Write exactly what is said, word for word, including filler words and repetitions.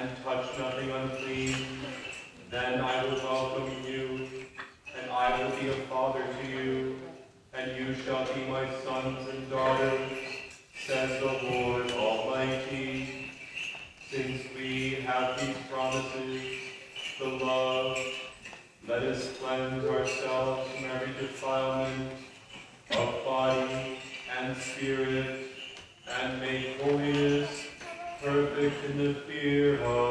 and touch nothing unclean, then I will welcome you, and I will be a father to you, and you shall be my sons and daughters, says the Lord Almighty. Since we have these promises, beloved, let us cleanse ourselves from every defilement of body and spirit, and make holiness perfect in the fear of